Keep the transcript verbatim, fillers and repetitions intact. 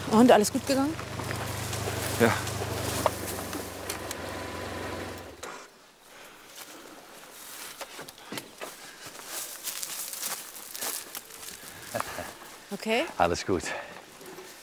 Und alles gut gegangen? Ja. Okay. Alles gut.